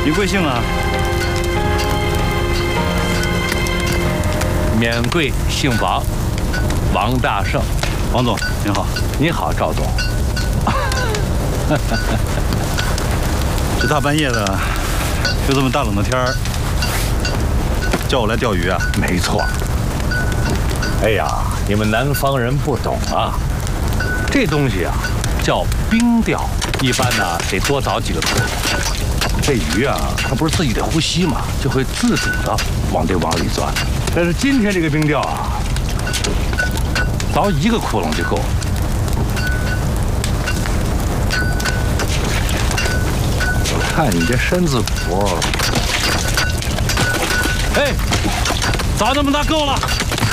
你贵姓啊？ 免贵姓王，王大胜。 王总您好。 你好，赵总。 这大半夜的，就这么大冷的天儿，叫我来钓鱼啊？ 没错。哎呀，你们南方人不懂啊，这东西啊叫冰钓，一般呢得多凿几个洞。这鱼啊，它不是自己得呼吸嘛，就会自主的往里钻。但是今天这个冰钓啊，凿一个窟窿就够了。我看你这身子骨，哎，凿那么大够了。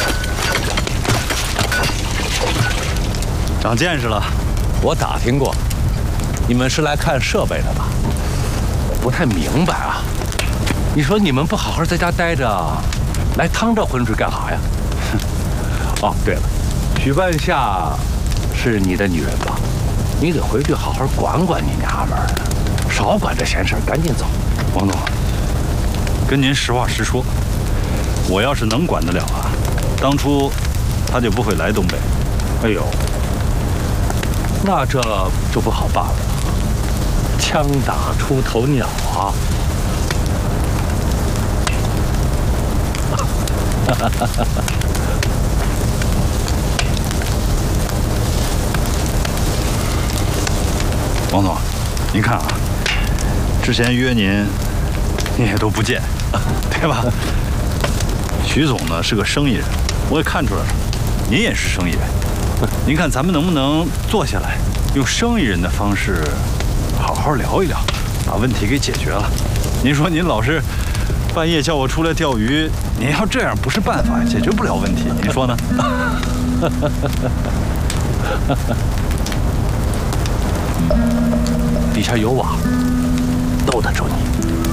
长见识了。 我打听过，你们是来看设备的吧？我不太明白啊。你说你们不好好在家待着，来趟这浑水干啥呀？哦，对了，许半夏是你的女人吧？你得回去好好管管你娘们儿，少管这闲事儿，赶紧走。 王总，跟您实话实说，我要是能管得了啊，当初他就不会来东北。 哎呦，那这就不好办了。枪打出头鸟啊！ 王总，您看啊，之前约您也都不见，对吧？徐总呢是个生意人，我也看出来了，您也是生意人。您看咱们能不能坐下来，用生意人的方式，好好聊一聊，把问题给解决了？您说您老是半夜叫我出来钓鱼，您要这样不是办法，解决不了问题，您说呢？ 底下有网，兜得住你。